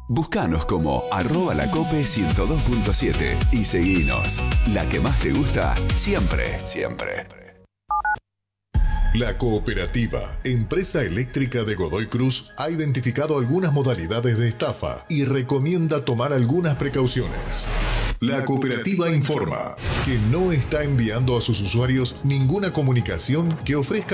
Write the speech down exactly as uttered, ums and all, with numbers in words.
Búscanos como arroba lacope ciento dos punto siete y seguinos. La que más te gusta, siempre, siempre. La Cooperativa, empresa eléctrica de Godoy Cruz, ha identificado algunas modalidades de estafa y recomienda tomar algunas precauciones. La Cooperativa informa que no está enviando a sus usuarios ninguna comunicación que ofrezca